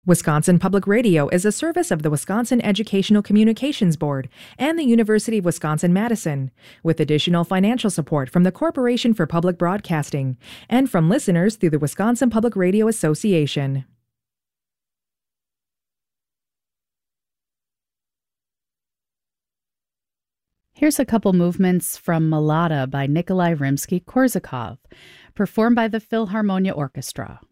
Wisconsin Public Radio is a service of the Wisconsin Educational Communications Board and the University of Wisconsin-Madison, with additional financial support from the Corporation for Public Broadcasting and from listeners through the Wisconsin Public Radio Association. Here's a couple movements from Mlada by Nikolai Rimsky-Korsakov, performed by the Philharmonia Orchestra.